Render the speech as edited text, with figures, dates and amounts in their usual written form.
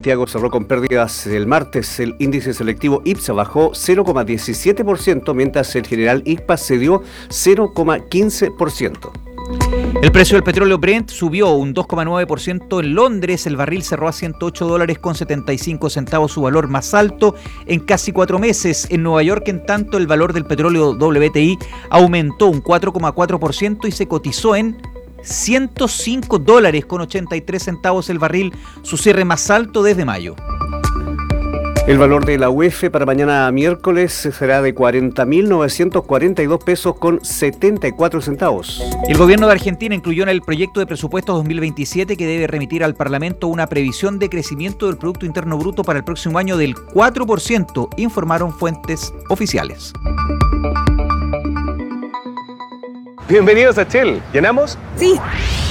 Santiago cerró con pérdidas el martes. El índice selectivo IPSA bajó 0,17%, mientras el general ICPA cedió 0,15%. El precio del petróleo Brent subió un 2,9% en Londres. El barril cerró a $108.75, su valor más alto en casi 4 meses. En Nueva York, en tanto, el valor del petróleo WTI aumentó un 4,4% y se cotizó en $105.83 el barril, su cierre más alto desde mayo. El valor de la UEF para mañana miércoles será de 40.942 pesos con 74 centavos. El gobierno de Argentina incluyó en el proyecto de presupuesto 2027 que debe remitir al Parlamento una previsión de crecimiento del Producto Interno Bruto para el próximo año del 4%, informaron fuentes oficiales. Bienvenidos a Shell. ¿Llenamos? Sí.